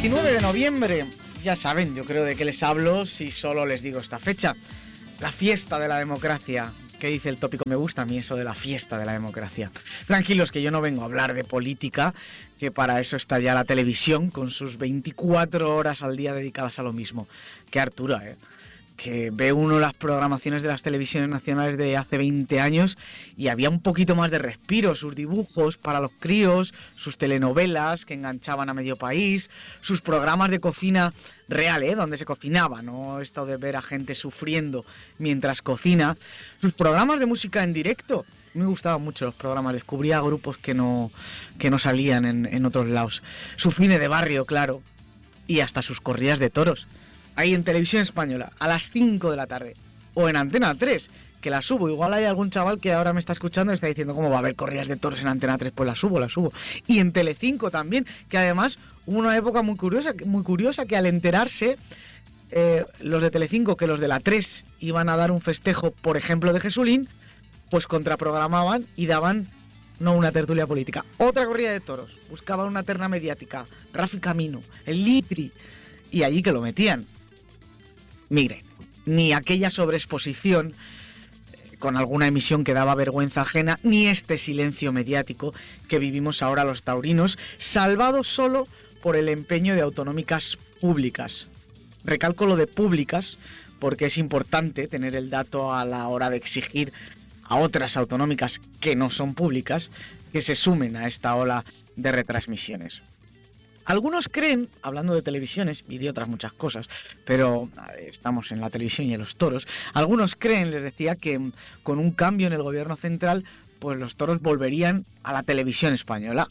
29 de noviembre, ya saben, yo creo de qué les hablo si solo les digo esta fecha. La fiesta de la democracia. ¿Qué dice el tópico? Me gusta a mí eso de la fiesta de la democracia. Tranquilos, que yo no vengo a hablar de política, que para eso está ya la televisión, con sus 24 horas al día dedicadas a lo mismo. Qué hartura, que ve uno las programaciones de las televisiones nacionales de hace 20 años y había un poquito más de respiro, sus dibujos para los críos, sus telenovelas que enganchaban a medio país, sus programas de cocina real, donde se cocinaba, no esto de ver a gente sufriendo mientras cocina, sus programas de música en directo. Me gustaban mucho los programas, descubría grupos que no salían en otros lados, su cine de barrio, claro, y hasta sus corridas de toros. Ahí en Televisión Española, a las 5 de la tarde. O en Antena 3, que la subo. Igual hay algún chaval que ahora me está escuchando y está diciendo, ¿cómo va a haber corridas de toros en Antena 3? Pues la subo. Y en Telecinco también, que además hubo una época muy curiosa que al enterarse los de Telecinco que los de la 3 iban a dar un festejo, por ejemplo, de Jesulín, pues contraprogramaban y daban no una tertulia política, otra corrida de toros. Buscaban una terna mediática, Rafi Camino, el Litri, y allí que lo metían. Miren, ni aquella sobreexposición con alguna emisión que daba vergüenza ajena, ni este silencio mediático que vivimos ahora los taurinos, salvado solo por el empeño de autonómicas públicas. Recalco lo de públicas porque es importante tener el dato a la hora de exigir a otras autonómicas que no son públicas que se sumen a esta ola de retransmisiones. Algunos creen, hablando de televisiones y de otras muchas cosas, pero estamos en la televisión y en los toros, algunos creen, les decía, que con un cambio en el gobierno central, pues los toros volverían a la televisión española.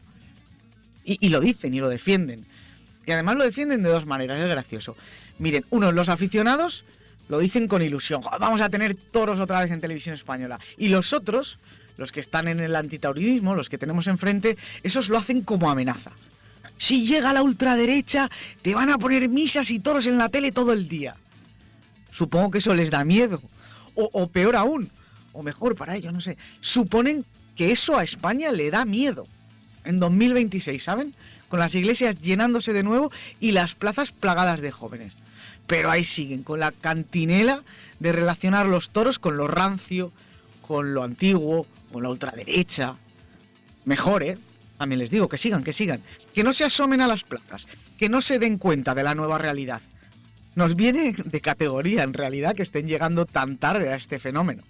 Y lo dicen y lo defienden. Y además lo defienden de dos maneras, es gracioso. Miren, los aficionados lo dicen con ilusión, vamos a tener toros otra vez en televisión española. Y los otros, los que están en el antitaurinismo, los que tenemos enfrente, esos lo hacen como amenaza. Si llega la ultraderecha, te van a poner misas y toros en la tele todo el día. Supongo que eso les da miedo. O peor aún, o mejor para ellos, no sé. Suponen que eso a España le da miedo. En 2026, ¿saben? Con las iglesias llenándose de nuevo y las plazas plagadas de jóvenes. Pero ahí siguen, con la cantinela de relacionar los toros con lo rancio, con lo antiguo, con la ultraderecha. Mejor, También les digo, que sigan. Que no se asomen a las plazas, que no se den cuenta de la nueva realidad. Nos viene de categoría, en realidad, que estén llegando tan tarde a este fenómeno.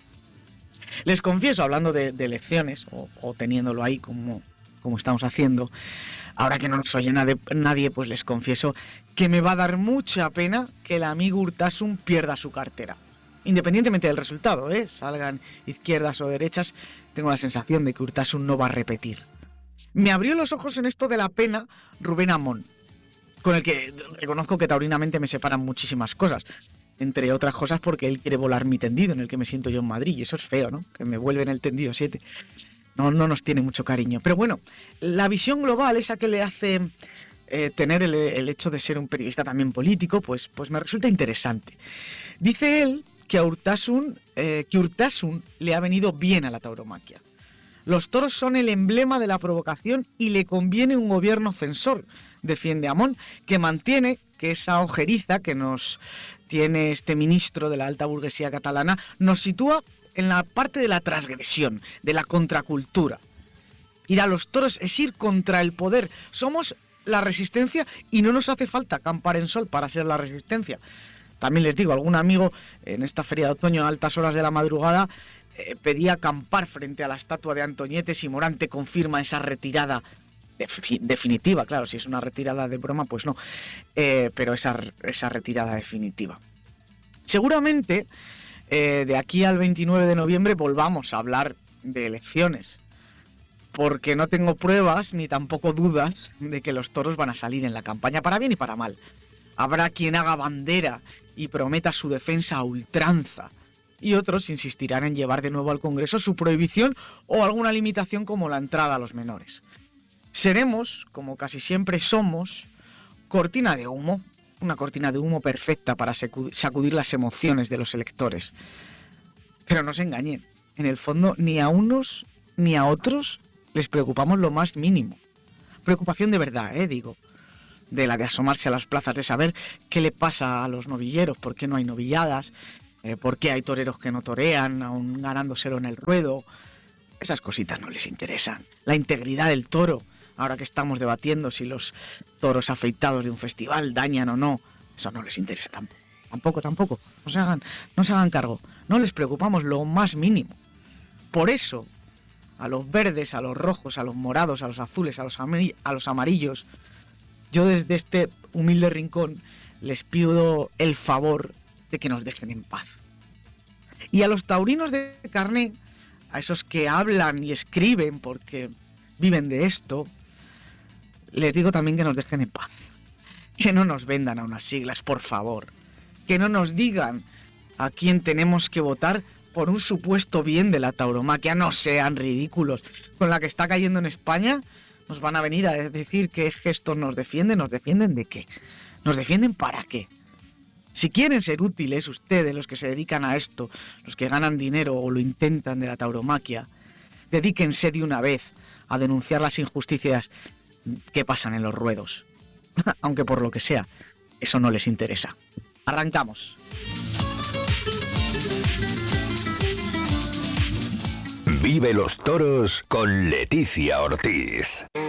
Les confieso, hablando de elecciones, o teniéndolo ahí como estamos haciendo, ahora que no nos oye nadie, pues les confieso que me va a dar mucha pena que el amigo Urtasun pierda su cartera. Independientemente del resultado, salgan izquierdas o derechas, tengo la sensación de que Urtasun no va a repetir. Me abrió los ojos en esto de la pena Rubén Amón, con el que reconozco que taurinamente me separan muchísimas cosas. Entre otras cosas porque él quiere volar mi tendido, en el que me siento yo en Madrid, y eso es feo, ¿no? Que me vuelven el tendido 7. No nos tiene mucho cariño. Pero bueno, la visión global, esa que le hace tener el hecho de ser un periodista también político, pues me resulta interesante. Dice él que Urtasun le ha venido bien a la tauromaquia. Los toros son el emblema de la provocación y le conviene un gobierno censor, defiende Amón, que mantiene que esa ojeriza que nos tiene este ministro de la alta burguesía catalana nos sitúa en la parte de la transgresión, de la contracultura. Ir a los toros es ir contra el poder. Somos la resistencia y no nos hace falta acampar en sol para ser la resistencia. También les digo, algún amigo en esta feria de otoño a altas horas de la madrugada pedía acampar frente a la estatua de Antoñete si Morante confirma esa retirada definitiva. Claro, si es una retirada de broma, pues no, pero esa retirada definitiva. Seguramente de aquí al 29 de noviembre volvamos a hablar de elecciones, porque no tengo pruebas ni tampoco dudas de que los toros van a salir en la campaña para bien y para mal. Habrá quien haga bandera y prometa su defensa a ultranza, y otros insistirán en llevar de nuevo al Congreso su prohibición o alguna limitación como la entrada a los menores. Seremos, como casi siempre somos, cortina de humo, una cortina de humo perfecta para sacudir las emociones de los electores. Pero no se engañen, en el fondo ni a unos ni a otros les preocupamos lo más mínimo. Preocupación de verdad, digo. de la de asomarse a las plazas, de saber qué le pasa a los novilleros, por qué no hay novilladas, por qué hay toreros que no torean, aún ganándoselo en el ruedo. Esas cositas no les interesan. La integridad del toro, ahora que estamos debatiendo si los toros afeitados de un festival dañan o no, eso no les interesa tampoco. No se hagan cargo. No les preocupamos lo más mínimo. Por eso, a los verdes, a los rojos, a los morados, a los azules, a los amarillos, yo desde este humilde rincón les pido el favor de que nos dejen en paz. Y a los taurinos de carné, a esos que hablan y escriben porque viven de esto, les digo también que nos dejen en paz. Que no nos vendan a unas siglas, por favor. Que no nos digan a quién tenemos que votar por un supuesto bien de la tauromaquia. No sean ridículos. Con la que está cayendo en España, nos van a venir a decir que gestos nos defienden. ¿Nos defienden de qué? ¿Nos defienden para qué? Si quieren ser útiles ustedes, los que se dedican a esto, los que ganan dinero o lo intentan de la tauromaquia, dedíquense de una vez a denunciar las injusticias que pasan en los ruedos. Aunque por lo que sea, eso no les interesa. Arrancamos. Vive los toros con Leticia Ortiz.